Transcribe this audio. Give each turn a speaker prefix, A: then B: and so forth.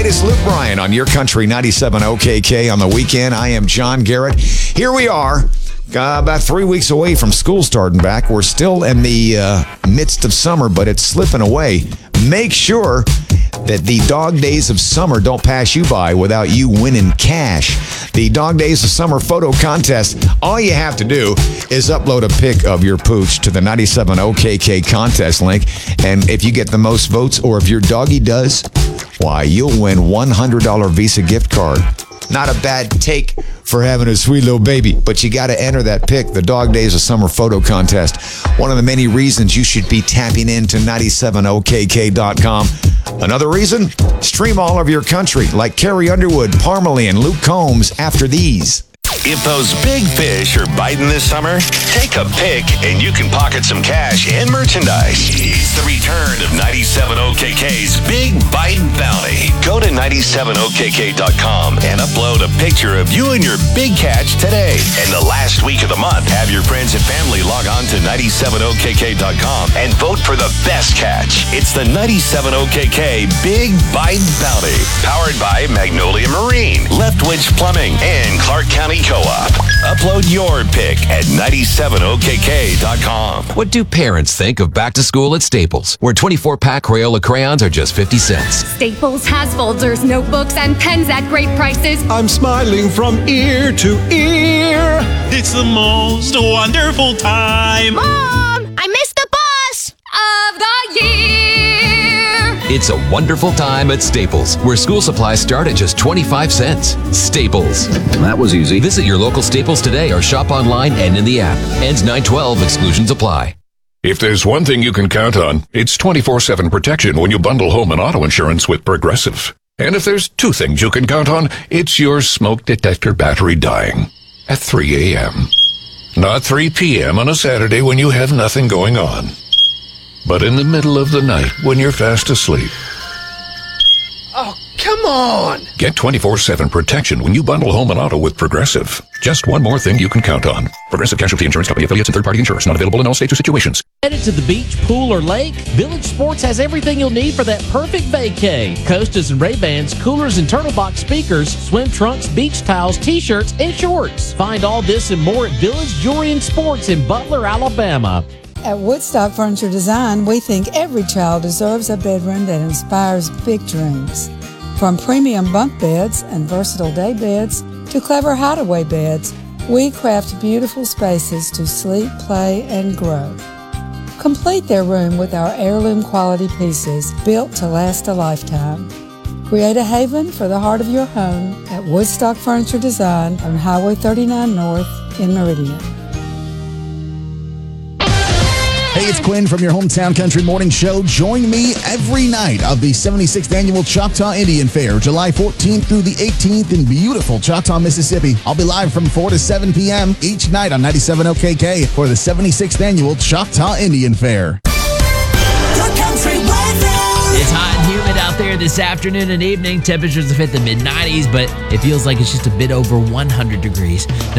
A: is Luke Bryan on Your Country 97 OKK on the weekend. I am John Garrett. Here we are, about 3 weeks away from school starting back. We're still in the midst of summer, but it's slipping away. Make sure that the dog days of summer don't pass you by without you winning cash. The Dog Days of Summer photo contest, all you have to do is upload a pic of your pooch to the 97 OKK contest link. And if you get the most votes, or if your doggy does, why, you'll win $100 Visa gift card. Not a bad take for having a sweet little baby, but you got to enter that pic, the Dog Days of Summer photo contest. One of the many reasons you should be tapping into 97okk.com. Another reason? Stream all of Your Country, like Carrie Underwood, Parmalee, and Luke Combs after these.
B: If those big fish are biting this summer, take a pic and you can pocket some cash and merchandise. It's the return of 97OKK's Big Bite Bounty. Go to 97okk.com and upload a picture of you and your big catch today. And the last week of the month, have your friends and family log on to 97okk.com and vote for the best catch. It's the 97OKK Big Bite Bounty, powered by Magnolia Marine, Leftwich Plumbing, and Clark County Co-op. Upload your pic at 97okk.com.
C: What do parents think of back to school at Staples, where 24-pack Crayola crayons are just 50 cents?
D: Staples has folders, notebooks, and pens at great prices.
E: I'm smiling from ear to ear.
F: It's the most wonderful time.
D: Mom, I missed the bus of the year.
C: It's a wonderful time at Staples, where school supplies start at just 25 cents. Staples.
G: That was easy.
C: Visit your local Staples today or shop online and in the app. Ends 9/12. Exclusions apply.
H: If there's one thing you can count on, it's 24/7 protection when you bundle home and auto insurance with Progressive. And if there's two things you can count on, it's your smoke detector battery dying at 3 a.m. Not 3 p.m. on a Saturday when you have nothing going on, but in the middle of the night when you're fast asleep.
E: Oh, come on!
H: Get 24/7 protection when you bundle home and auto with Progressive. Just one more thing you can count on. Progressive Casualty Insurance Company affiliates and third-party insurers. Not available in all states or situations.
I: Headed to the beach, pool, or lake? Village Sports has everything you'll need for that perfect vacay. Costas and Ray-Bans, coolers and turtle box speakers, swim trunks, beach towels, t-shirts, and shorts. Find all this and more at Village Jewelry and Sports in Butler, Alabama.
J: At Woodstock Furniture Design, we think every child deserves a bedroom that inspires big dreams. From premium bunk beds and versatile day beds to clever hideaway beds, we craft beautiful spaces to sleep, play, and grow. Complete their room with our heirloom quality pieces built to last a lifetime. Create a haven for the heart of your home at Woodstock Furniture Design on Highway 39 North in Meridian.
K: Hey, it's Quinn from your Hometown Country Morning Show. Join me every night of the 76th Annual Choctaw Indian Fair, July 14th through the 18th in beautiful Choctaw, Mississippi. I'll be live from 4 to 7 p.m. each night on 97 OKK for the 76th Annual Choctaw Indian Fair.
L: It's hot and humid out there this afternoon and evening. Temperatures have hit the mid-90s, but it feels like it's just a bit over 100 degrees.